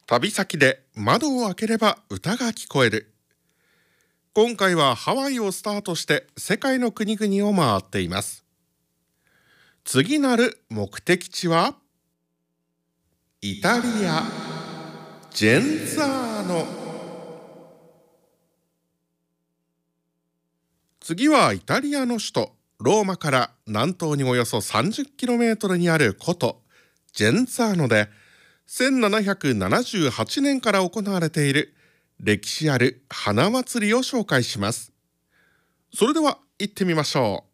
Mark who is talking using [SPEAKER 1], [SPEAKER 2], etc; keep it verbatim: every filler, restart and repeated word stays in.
[SPEAKER 1] 旅先で窓を開ければ歌が聞こえる。今回はハワイをスタートして世界の国々を回っています。次なる目的地はイタリア・ジェンツァーノ。次はイタリアの首都ローマから南東におよそ さんじゅっキロメートル にある古都ジェンツァーノでせんななひゃくななじゅうはちねんから行われている歴史ある花祭りを紹介します。それでは行ってみましょう。